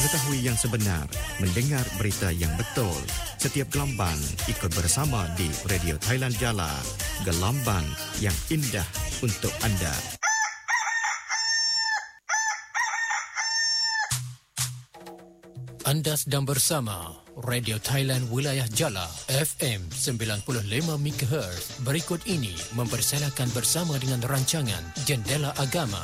Mengetahui yang sebenar, mendengar berita yang betul. Setiap gelombang ikut bersama di Radio Thailand Jala. Gelombang yang indah untuk anda. Anda sedang bersama Radio Thailand Wilayah Jala FM 95 MHz. Berikut ini mempersilakan bersama dengan rancangan Jendela Agama.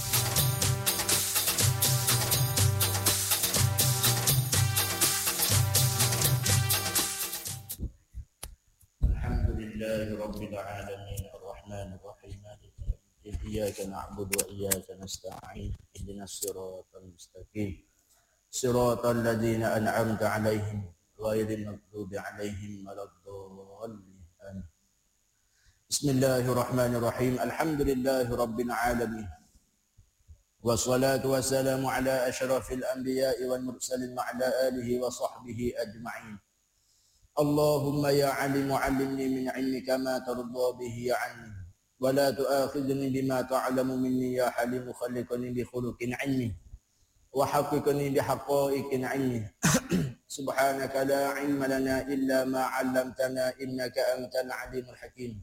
Rabbil alamin ar-rahmanir rahim iyyaka na'budu wa iyyaka nasta'in ihdinas siratal mustaqim siratal ladzina an'amta 'alaihim ghairil maghdubi 'alaihim waladdallin. Bismillahirrahmanirrahim. Alhamdulillahi rabbil alamin. Wassalatu wassalamu ala asyrafil anbiya'i wal mursalin wa ala alihi wa sahbihi ajma'in. Allahumma ya alimu alimni min ilmika ma tarda bihi anni wa la tu'akhidhni bima ta'lamu minni ya halimu khalliqni bi khuluqin ilmi wa haqqiqni bi haqa'iqin ilmi. Subhanaka la ilma lana illa ma 'allamtana innaka antal alimul hakim.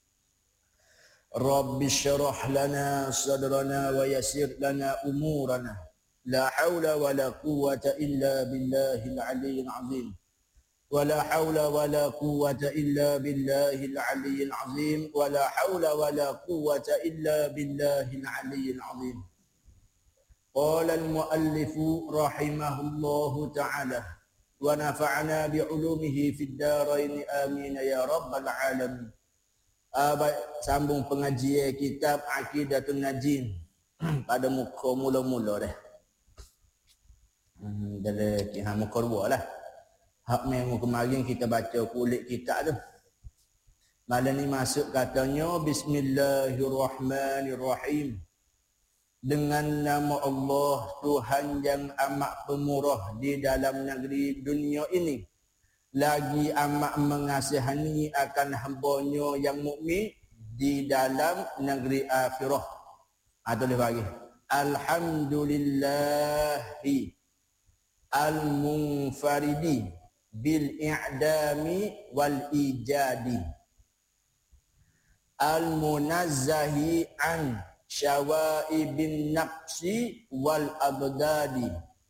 Rabbi shrah lana sadrana wa yassir lana umurana la hawla wa la quwwata illa billahil aliyyil azim. ولا حول ولا قوة إلا بالله العلي العظيم ولا حول ولا قوة إلا بالله العلي العظيم. قال المؤلف رحمه الله تعالى ونفعنا بعلومه في الدارين آمين يا رب العالمين. Sambung pengajian kitab Aqidatun Najin pada muka mula-mula dah. Dalam kisah muka dua lah. Hak minggu kemarin kita baca kulit kitab tu. Malam ni masuk katanya Bismillahirrahmanirrahim. Dengan nama Allah Tuhan yang amat pemurah di dalam negeri dunia ini. Lagi amat mengasihani akan hamba-Nya yang mukmin di dalam negeri akhirah. Tulis bagi. Alhamdulillahi al-munfaridi bil i'dami wal ijadi al munazzahi an syawaibin naqsi wal abdadi.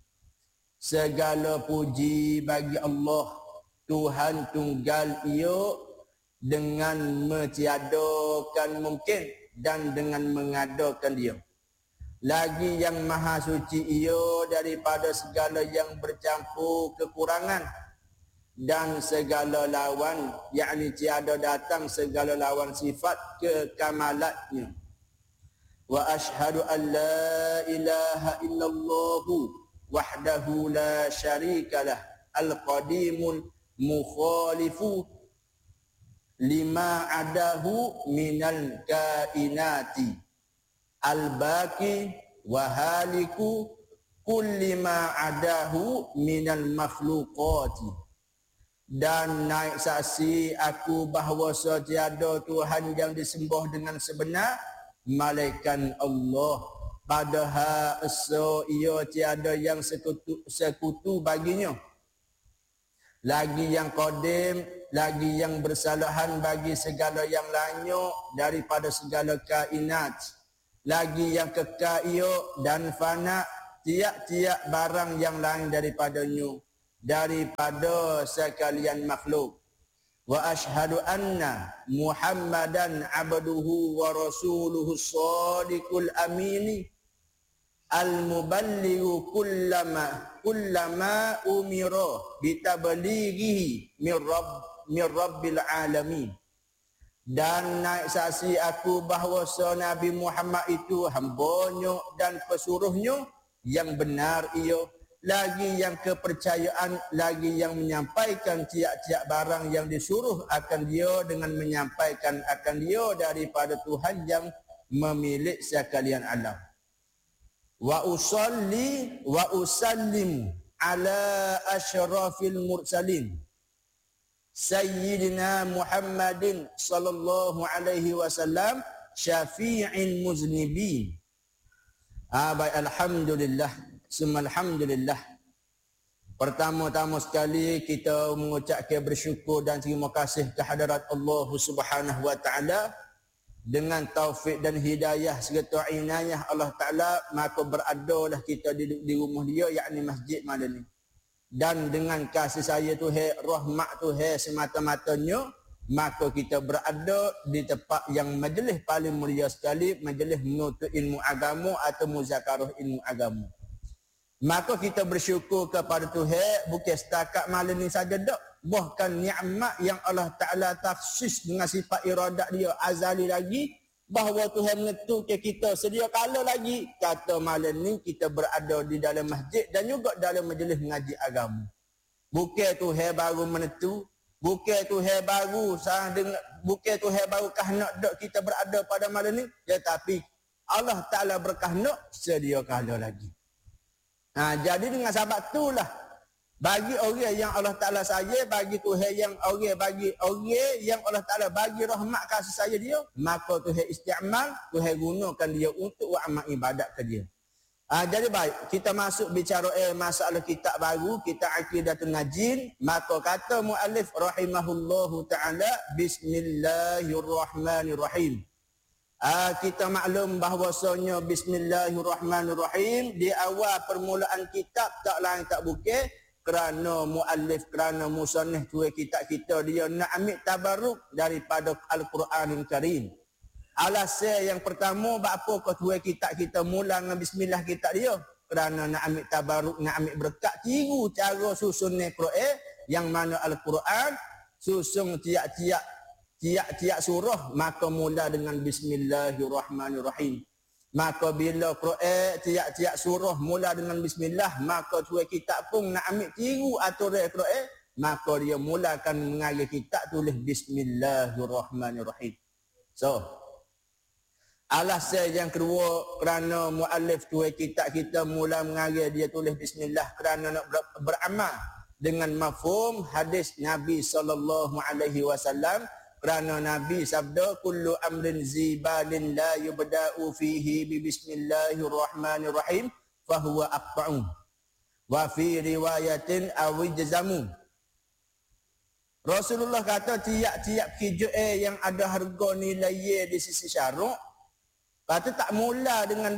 Segala puji bagi Allah Tuhan tunggal Ia dengan mentiadakan mungkin dan dengan mengadakan Dia. Lagi yang maha suci Ia daripada segala yang bercampur kekurangan dan segala lawan, yakni tiada datang segala lawan sifat kekamalatnya. Wa ashhadu an la ilaha illallah wahdahu la syarikalah al-qadimul mukhalifu lima adahu minal kainati al-baqi wa haliku kulli ma adahu minal makhluqati. Dan naik saksi aku bahawa tiada Tuhan yang disembah dengan sebenar malaikat Allah. Padahal Ia tiada yang sekutu baginya. Lagi yang qadim, lagi yang bersalahan bagi segala yang lainnya daripada segala kainat. Lagi yang kekal Ia dan fana tiap-tiap barang yang lain daripadanya. Daripada sekalian makhluk. Wa ashhadu anna Muhammadan abduhu wa rasuluhu shadiqul amini al-muballighu kullama umira bitablighihi min rabbil alamin. Dan naik saksi aku bahawa Nabi Muhammad itu hamba-Nya dan pesuruhnya yang benar Ia. Lagi yang kepercayaan, lagi yang menyampaikan tiap-tiap barang yang disuruh akan Dia dengan menyampaikan akan Dia daripada Tuhan yang memilik sekalian alam. Wa usalli wa usallim ala asyrafil mursalin Sayyidina Muhammadin sallallahu alaihi wasallam syafi'in muznibin. Baik, alhamdulillah. Alhamdulillah. Pertama-tama sekali kita mengucapkan bersyukur dan terima kasih kehadirat Allah Subhanahu wa taala. Dengan taufik dan hidayah serta inayah Allah Ta'ala, maka beradalah kita di rumah dia, yakni masjid malam ni. Dan dengan kasih saya Tuhan, rahmat Tuhan semata-matanya, maka kita berada di tempat yang majlis paling mulia sekali, majlis menuntut ilmu agama atau muzakarah ilmu agama. Maka kita bersyukur kepada Tuhan, bukan setakat malam ni saja dak. Bahkan nikmat yang Allah Ta'ala taksis dengan sifat iradat dia azali lagi, bahawa Tuhan menentukan kita sedia kala lagi, kata malam ni kita berada di dalam masjid dan juga dalam majlis mengaji agama. Bukan Tuhan baru menentu, bukan Tuhan baru bukan Tuhan baru kahnak dak kita berada pada malam ni, tetapi Allah Ta'ala berkahnak sedia kala lagi. Jadi dengan sebab itulah, bagi orang yang Allah Ta'ala saya, bagi Tuhan yang bagi orang yang Allah Ta'ala bagi rahmat kasih saya dia, maka Tuhan isti'mal, Tuhan gunakan dia untuk amal ibadat ke dia. Jadi baik, kita masuk bicara masalah kitab baru, kitab Aqidatul Najin. Maka kata muallif rahimahullahu ta'ala, bismillahirrahmanirrahim. Kita maklum bahawasanya bismillahirrahmanirrahim di awal permulaan kitab tak lain tak bukan kerana muallif, kerana musannif tulis kitab kita dia nak ambil tabarruk daripada Al-Quranul Karim. Alasan yang pertama, apa kau tulis kitab kita mula dengan bismillah kitab dia? Kerana nak ambil tabarruk, nak ambil berkat, tiru cara susun Quran, yang mana Al-Quran susun tiap-tiap surah, maka mula dengan bismillahirrahmanirrahim. Maka bila Quran tiap-tiap surah mula dengan bismillah, maka tulis kitab pun nak ambil tiru aturan Quran, maka dia mulakan mengajar kitab tulis bismillahirrahmanirrahim. So, alasan yang kedua, kerana muallif tulis kitab kita mula mengajar dia tulis bismillah kerana nak beramal dengan mafhum hadis Nabi sallallahu alaihi wasallam. Kerana Nabi sabda, kullu amrin zibalin la yubda'u fihi bi bismillahirrahmanirrahim fahuwa aqta'u wa fi riwayatin awjzamu. Rasulullah kata tiap-tiap kijai yang ada harga nilai di sisi syarak, kata tak mula dengan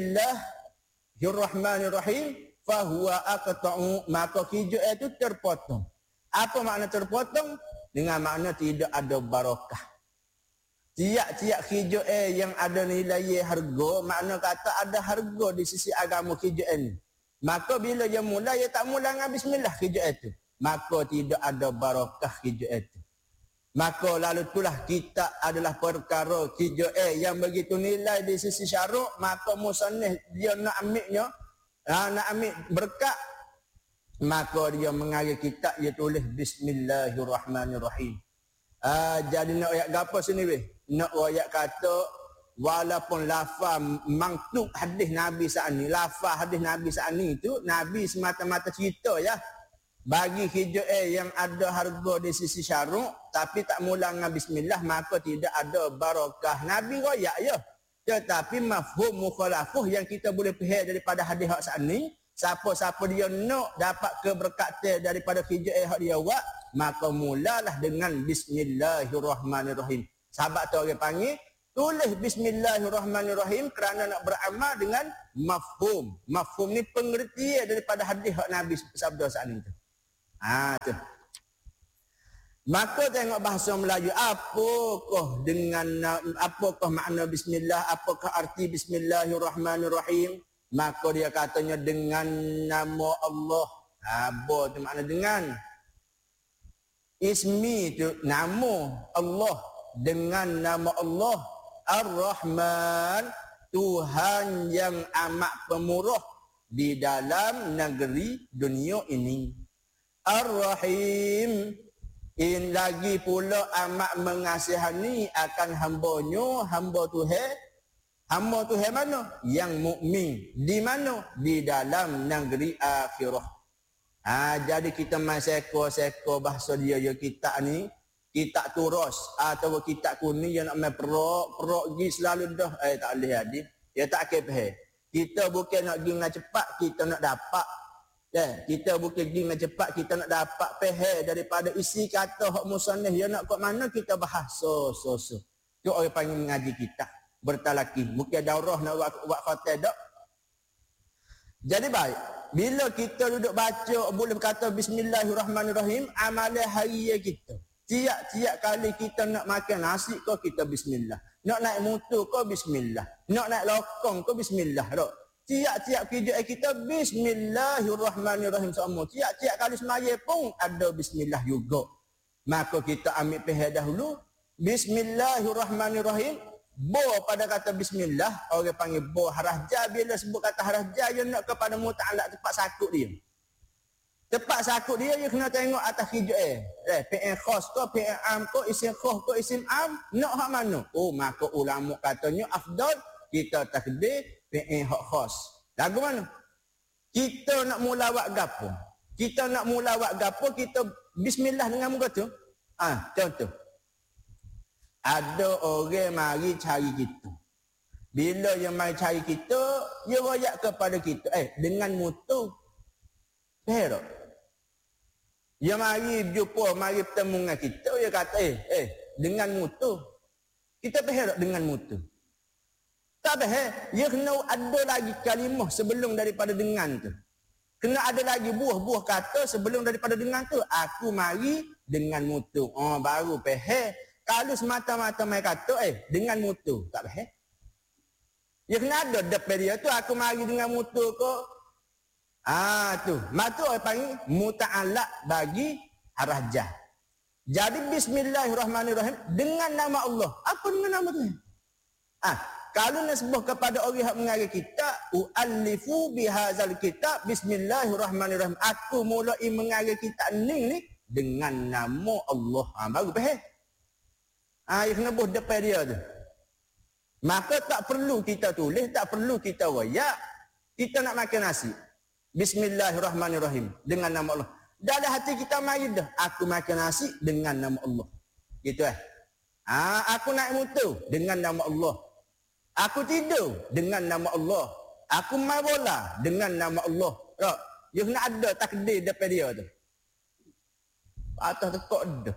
bismillahirrahmanirrahim fahuwa aqta'u, maka kijai itu terpotong. Apa makna terpotong? Dengan makna tidak ada barakah. Tiap-tiap kijai yang ada nilai harga, makna kata ada harga di sisi agama kijai ini. Maka bila dia mula, dia tak mula dengan bismillah kijai itu, maka tidak ada barakah kijai itu. Maka lalu itulah kita adalah perkara kijai yang begitu nilai di sisi syarak, maka musannif dia nak ambilnya, nak ambil berkat, maka dia mengajar kitab, dia tulis bismillahirrahmanirrahim. Jadi nak ayat apa sini weh? Nak ayat kata walaupun lafaz maktub hadis Nabi saat ni, lafaz hadis Nabi saat ni itu Nabi semata-mata cerita ya. Bagi kijai yang ada harga di sisi syarak tapi tak mula dengan bismillah, maka tidak ada barakah. Nabi royak ya. Tetapi mafhum mukhalafuh yang kita boleh faham daripada hadis hak saat ni, siapa-siapa dia nak dapat keberkatan daripada kijai hak dia buat, maka mulalah dengan bismillahirrahmanirrahim. Sahabat tu orang panggil tulis bismillahirrahmanirrahim kerana nak beramal dengan mafhum. Mafhum ni pengertian daripada hadis hak Nabi sabda saat ni tu. Tu. Maka tengok bahasa Melayu, apakah makna bismillah, apakah arti bismillahirrahmanirrahim? Maka dia katanya dengan nama Allah. Apa tu makna dengan? Ismi tu nama Allah, dengan nama Allah Ar-Rahman, Tuhan yang amat pemurah di dalam negeri dunia ini. Ar-Rahim, in lagi pula amat mengasihani akan hamba-Nya, hamba Tuhan. Hamba Tuhan mana? Yang mukmin. Di mana? Di dalam negeri akhirah. Jadi kita main seko-seko bahasa dia ya kitab ni, kitab turas atau kitab kuning yang nak main perok pergi selalu dah. Tak boleh hadir. Dia tak kepeh. Kita bukan nak pergi dengan cepat, kita nak dapat. Kita bukan pergi dengan cepat, kita nak dapat faham daripada isi kata hak musannif dia nak kat mana kita bahas. So. Tu orang panggil mengaji kita. Bertalaki. Mungkin daurah nak buat khatam tak? Jadi baik. Bila kita duduk baca, boleh berkata Bismillahirrahmanirrahim, amalan hari kita. Tiap-tiap kali kita nak makan nasi kau kita bismillah. Nak naik motor kau bismillah. Nak naik lokong kau bismillah. Tak? Tiap-tiap kerja kita Bismillahirrahmanirrahim semua. Tiap-tiap kali semaya pun ada bismillah juga. Maka kita ambil pihak dahulu. Bismillahirrahmanirrahim. Bo pada kata bismillah. Orang panggil bo harahja. Bila sebut kata harahja, dia nak kepada muta'alak tempat sakut dia. Tempat sakut dia kena tengok atas kerja PN khas ko, PN am ko, isim khas ko, isim am. Nak hak mana? Oh, maka ulama katanya afdal kita takdir PN hak khas. Lagu mana? Kita nak mula buat gapo? Kita nak mula buat gapo, kita bismillah dengan muka tu. Contoh. Ada orang mari cari kita. Bila dia mari cari kita, dia royak kepada kita. Dengan mutu. Faham tak? Dia mari jumpa, mari bertemu dengan kita, dia kata, dengan mutu. Kita faham tak dengan mutu? Tak faham. Dia kena ada lagi kalimah sebelum daripada dengan tu. Kena ada lagi buah-buah kata sebelum daripada dengan tu. Aku mari dengan mutu. Baru faham. Kalau semata-mata mai kata, dengan mutu. Tak faham. Dia kena ada depan dia tu. Aku mari dengan mutu kau. Tu. Maka orang panggil muta'alak bagi harajah. Jadi Bismillahirrahmanirrahim dengan nama Allah. Apa dengan nama tu? Kalau nak sebut kepada orang yang mengajar kita, u'allifu bihazal kitab Bismillahirrahmanirrahim. Aku mulai mengajar kita ni dengan nama Allah. Baru faham. Dia kena buh depan dia tu. Maka tak perlu kita tulis, tak perlu kita royak. Kita nak makan nasi. Bismillahirrahmanirrahim. Dengan nama Allah. Dalam hati kita mari dah. Aku makan nasi dengan nama Allah. Gitu Aku naik motor dengan nama Allah. Aku tidur dengan nama Allah. Aku main bola dengan nama Allah. Tak? Dia kena ada takdir depan dia tu. Atas tekok dah.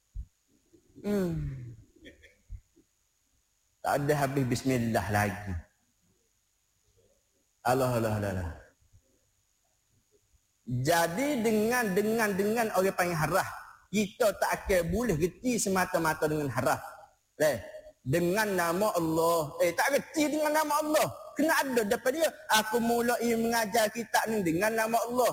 Tak ada habis bismillah lagi. Allah. Jadi dengan orang panggil haraf, kita tak akan boleh reti semata-mata dengan haraf. Dengan nama Allah. Tak reti dengan nama Allah. Kena ada daripada dia. Aku mulai mengajar kita ni dengan nama Allah.